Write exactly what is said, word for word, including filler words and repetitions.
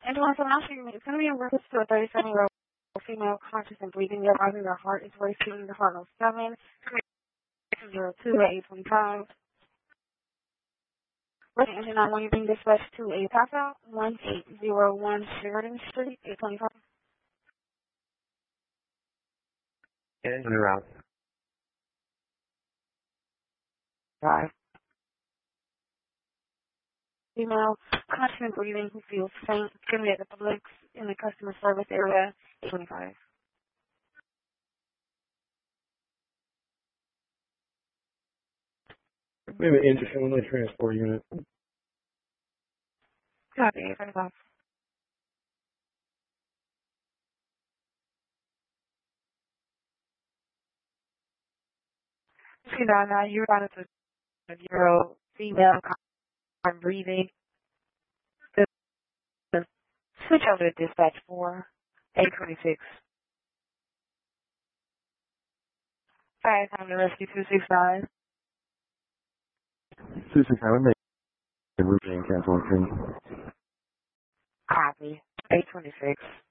And to also now treatment, it's going to be in reference to a thirty-seven-year-old female conscious and breathing. Your body, your heart is racing, the heart of seven, zero two eight twenty-five. Russian engine on when you're being dispatched to a pass out, one eight zero one Sheridan Street, eight twenty-five. Engine route. Five. Female, conscious and breathing, who feels faint, can be at the Publix in the customer service area, eight twenty-five. We have an inter-Illinois transport unit. Copy, eight twenty-five. See now, now you're about to a zero female, conscious and breathing. The, the switch over to dispatch for eight twenty-six. Fire time to rescue two six nine. two six nine, we make a routine cancel entry. Copy. eight twenty-six.